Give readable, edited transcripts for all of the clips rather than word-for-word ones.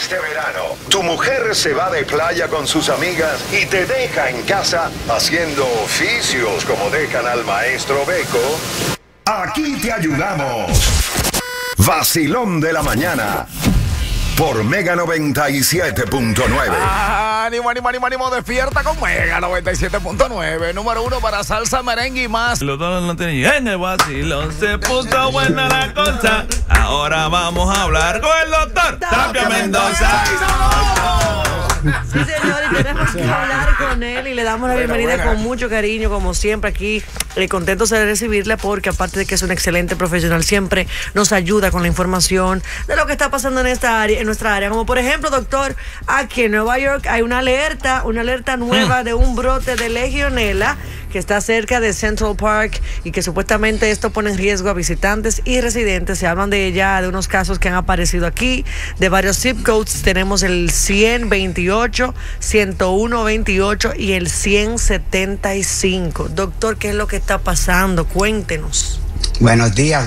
Este verano, tu mujer se va de playa con sus amigas y te deja en casa haciendo oficios como dejan al maestro Beco. Aquí te ayudamos. Vacilón de la mañana. Por Mega 97.9. Ánimo, despierta con Mega 97.9. Número 1 para salsa, merengue y más. Los dos no tenían en el vacilón, se puso buena la cosa. Ahora vamos a hablar con el doctor Tapia Mendoza. Sí, señor, y tenemos que hablar con él y le damos la bienvenida con mucho cariño, como siempre aquí, contentos de recibirle porque aparte de que es un excelente profesional, siempre nos ayuda con la información de lo que está pasando en esta área, en nuestra área, como por ejemplo, doctor, aquí en Nueva York hay una alerta nueva de un brote de legionela que está cerca de Central Park y que supuestamente esto pone en riesgo a visitantes y residentes. Se hablan de ya de unos casos que han aparecido aquí, de varios zip codes. Tenemos el 10028, 10128 y el 175. Doctor, ¿qué es lo que está pasando? Cuéntenos. Buenos días,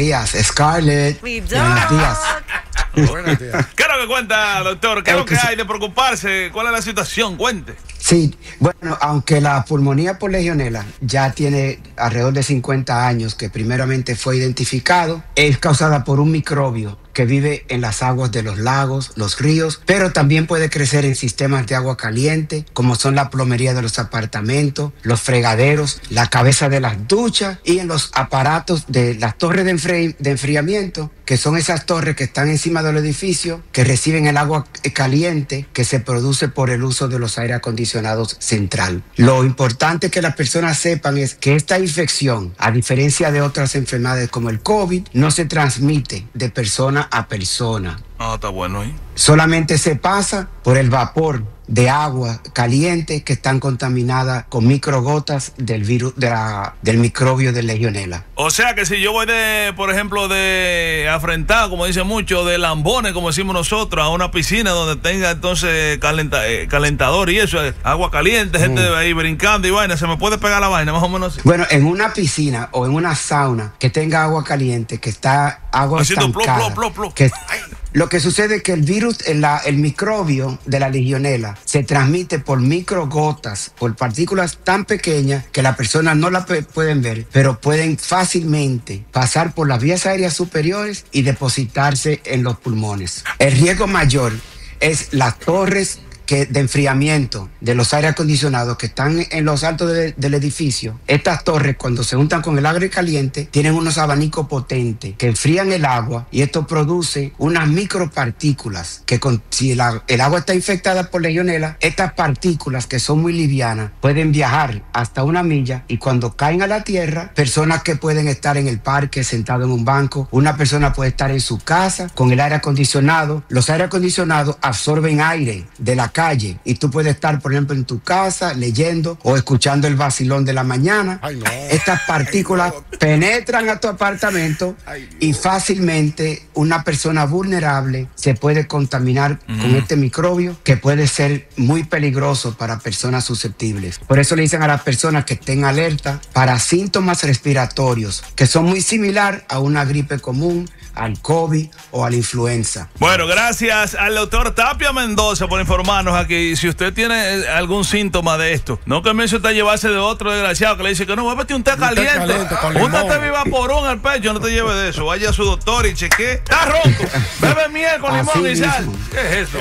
Scarlett. Buenos días. Buenos días. ¿Qué es lo que cuenta, doctor? ¿Qué es lo que hay de preocuparse? ¿Cuál es la situación? Cuente. Sí, bueno, aunque la pulmonía por legionela ya tiene alrededor de 50 años que primeramente fue identificado, es causada por un microbio que vive en las aguas de los lagos, los ríos, pero también puede crecer en sistemas de agua caliente, como son la plomería de los apartamentos, los fregaderos, la cabeza de las duchas y en los aparatos de las torres de enfriamiento, que son esas torres que están encima del edificio, que reciben el agua caliente que se produce por el uso de los aire acondicionados central. Lo importante que las personas sepan es que esta infección, a diferencia de otras enfermedades como el COVID, no se transmite de persona a persona. Ah, está bueno ahí. Solamente se pasa por el vapor de agua caliente que están contaminadas con microgotas del virus del microbio de legionela. O sea que si yo voy por ejemplo, de afrentado, como dicen muchos, de lambones, como decimos nosotros, a una piscina donde tenga entonces calentador y eso, agua caliente, gente de ahí brincando y vaina, ¿se me puede pegar la vaina más o menos así? Bueno, en una piscina o en una sauna que tenga agua caliente, que está agua haciendo estancada, que lo que sucede es que el virus, el microbio de la legionela se transmite por microgotas, por partículas tan pequeñas que las personas no las pueden ver, pero pueden fácilmente pasar por las vías aéreas superiores y depositarse en los pulmones. El riesgo mayor es las torres de enfriamiento de los aire acondicionados que están en los altos del edificio. Estas torres, cuando se juntan con el aire caliente, tienen unos abanicos potentes que enfrían el agua y esto produce unas micropartículas que si el agua está infectada por legionela, estas partículas que son muy livianas pueden viajar hasta 1 milla y cuando caen a la tierra, personas que pueden estar en el parque sentado en un banco, una persona puede estar en su casa con el aire acondicionado. Los aire acondicionados absorben aire de la calle y tú puedes estar, por ejemplo, en tu casa leyendo o escuchando el vacilón de la mañana. Estas partículas penetran a tu apartamento y fácilmente una persona vulnerable se puede contaminar con este microbio que puede ser muy peligroso para personas susceptibles. Por eso le dicen a las personas que estén alerta para síntomas respiratorios que son muy similar a una gripe común, al COVID o a la influenza. Bueno, gracias al doctor Tapia Mendoza por informarnos aquí. Si usted tiene algún síntoma de esto, no comience usted a llevarse de otro desgraciado que le dice que no, bébete un té caliente, un té Vivaporón al pecho, no te lleve de eso. Vaya a su doctor y chequee. Está ronco, bebe miel con limón y sal. ¿Qué es eso?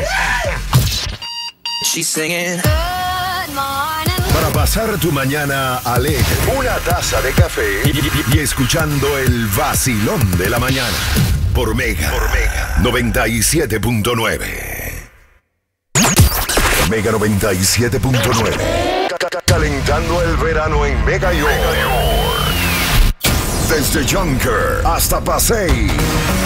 She's singing. Para pasar tu mañana alegre, una taza de café y escuchando el vacilón de la mañana por Mega 97.9. Mega 97.9. Calentando el verano en Mega York. Desde Junker hasta Pasay.